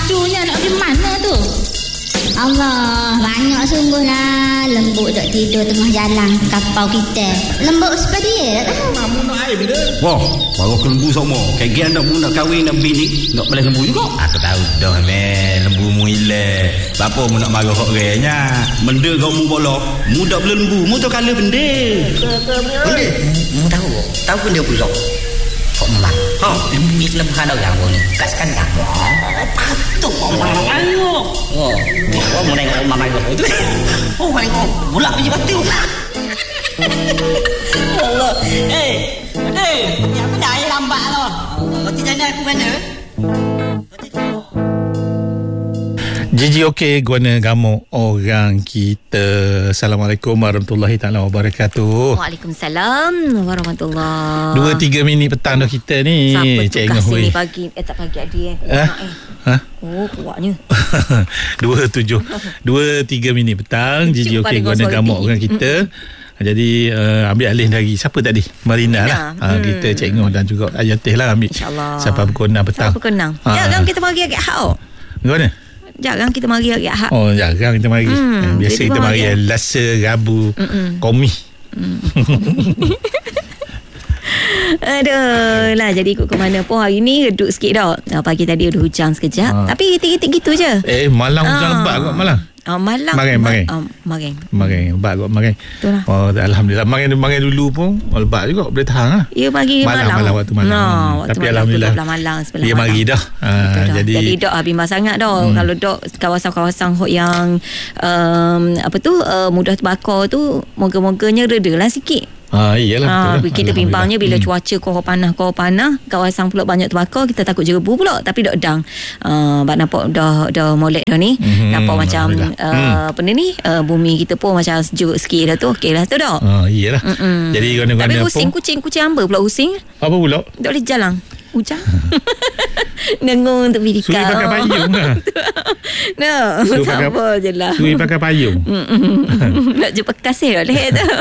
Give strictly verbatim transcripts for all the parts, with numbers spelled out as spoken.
tidurnya nak pergi mana tu? Allah, banyak sungguh lah lembut duk tidur tengah jalan kapau kita. Lembut seperti dia tak tahu. Kamu nak air benda? Wah, baru ke lembu sama. Kagian nak mu nak kahwin nak bini, nak boleh lembu juga. Aku tahu dah meh, lembu mu hilang. Bapa mu nak marah kok renya. Benda kau mu bolok, mu dak boleh lembu, mu tu kala benda. Benda? Mu tahu kok. Tahu benda pula. Kok memang. Ha, lembu lembu kan orang pun. Kaskan dah. Patut kok marah ayo. Oh, oh mu nengok mama kau tu. Oh, nengok. Mula pergi pati. Allah. Eh. Eh, apa dah air lambat tu? Roti janda aku mana? Gigi okey guna gamuk orang kita. Assalamualaikum warahmatullahi taala wabarakatuh. Waalaikumsalam warahmatullahi. Dua tiga minit petang dah kita ni. Siapa Cik tukar sini Ngah pagi? Eh tak pagi adik eh. Eh? Ha? Oh kuatnya. Dua tujuh Dua tiga minit petang. Gigi okey guna gamuk orang kita. Jadi uh, ambil alih dari siapa tadi? Marina lah. Hmm. Uh, kita Cik Ngah dan juga Ayah Teh lah ambil. InsyaAllah. Sampai pukul enam petang. Sampai pukul enam. Ha. Jarang kita mari agak hak. Gimana? Jarang kita mari agak hak. Oh, jarang kita mari. Hmm, Biasa kita mari ya. Selasa, Rabu, Komi. Mm. Aduh lah, jadi ikut ke mana pun hari ni redup sikit dah. Pagi tadi ada hujan sekejap. Ha. Tapi itik-itik gitu je. Eh, Malang hujan Ha. lebat kot Malang. Ah, Malang. Marai, marai. Ah, marai. Marai, lebat kot marai. Betul lah. Oh, alhamdulillah. Marai marai dulu pun oh, lebat juga, boleh tahan lah. Ya pagi Malang, malam. malang waktu malam. No, waktu Tapi malam, alhamdulillah. Belah malang sebelah Dia malang. mari dah. Ha, jadi jadi dok habis sangat dah. Hmm. Kalau dok kawasan-kawasan yang um, apa tu uh, mudah terbakar tu, moga-moganya redalah sikit. Ah, iyalah Ha, betul lah. kita bimbangnya bila Hmm. cuaca korang panas, korang panas, kawasan pula banyak terbakar, kita takut jerebu pula. Tapi dok dang. Uh, nampak dah dah molek dah ni. Hmm, Nampak macam alhamdulillah. uh, Hmm. apa ni uh, bumi kita pun macam sejuk sikit dah tu. Okey lah tu dok. Ah, iyalah. Mm-mm. Jadi guna-guna Tapi pun pusing kucing-kucing amba pula pusing. apa pula? Tak boleh jalan. Hujan. Nengung untuk pergi Suri pakai payung lah. No, Suri pakai- sama je lah. Suri pakai payung. Nak jumpa kasih boleh tu.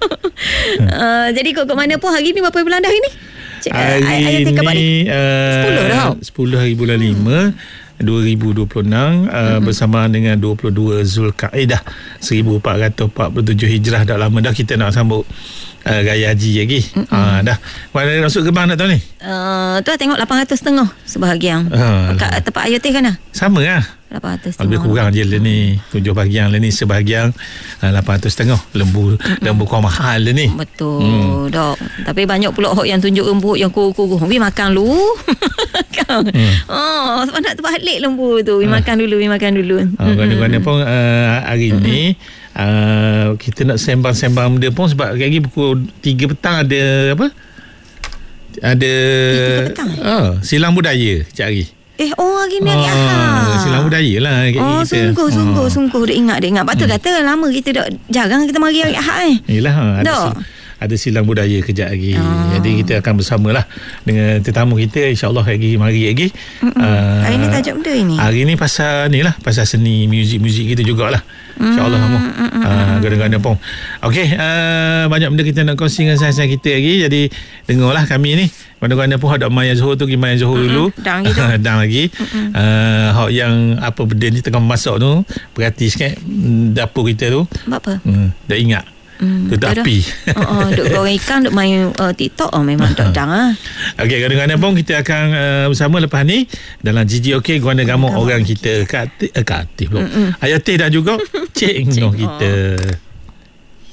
uh, jadi kok ke mana pun hari ni berapa bulan dah hari ni? Cik, uh, Hari ayat kabar ni. ni uh, sepuluh dah. sepuluh hari bulan lima dua ribu dua puluh enam uh, hmm. bersama dengan dua puluh dua Zulkaidah seribu empat ratus empat puluh tujuh Hijrah. Dah lama dah kita nak sambut uh, Raya Haji lagi. Ha, dah. Mana masuk gerbang nak tahu ni? Uh, tu lah tengok lapan ratus setengah sebahagian. Ah, Kat tempat ayat teh kan lah. Sama lah. lapan ratus Lebih setengah. kurang je lah ni. Tujuh bahagian lah ni. Sebahagian uh, lapan ratus setengah. Lembu lembu kau mahal lah ni. Betul, Hmm. dok. Tapi banyak pula hok yang tunjuk rembut yang kurus-kurus. Pergi makan dulu. Kan? Hmm. Oh, sebab nak terbalik lembu tu. Pergi makan dulu, pergi makan dulu. Uh, Gana-gana pun uh, hari ni uh, kita nak sembang-sembang benda pun sebab lagi pukul tiga petang ada apa? Ada tiga petang? uh, silang budaya sekejap hari. Eh, oh hari ni hari Ahad. Silang budaya lah kat Oh, kita. sungguh, sungguh, Ah. sungguh. Dia ingat, dia ingat. Patut hmm. kata lama kita dok jarang kita mari hari Ahad eh. Yelah, ha, ada, Dok. sil- ada silang budaya kejap lagi. Ah. Jadi kita akan bersamalah dengan tetamu kita insya-Allah lagi mari lagi. Uh, Hari ni tajuk benda ini. Hari ni pasal ni lah, pasal seni muzik-muzik kita jugalah. InsyaAllah kamu. Uh, Gana-gana pun. Okey, uh, banyak benda kita nak kongsi dengan sahabat kita lagi. Jadi dengarlah kami ni. Gana-gana pun ada Maya Zohor tu, pergi Maya Zohor dulu. Dang gitu. Dang lagi. Uh, hak yang apa benda ni tengah masak tu, perhati sikit mm, dapur kita tu. Buat apa? Hmm, dah ingat. Hmm, Tutup betul api. dah. Oh, oh, duk goreng ikan, duk main uh, TikTok. Oh, memang duk dang ah. Okey, kadang-kadang pun kita akan uh, bersama lepas ni dalam Gigi Okey Guana Gamuk orang kita. Kak Atif, eh, Kak Atif pula. Ayah Teh dah juga Cik Ngah kita.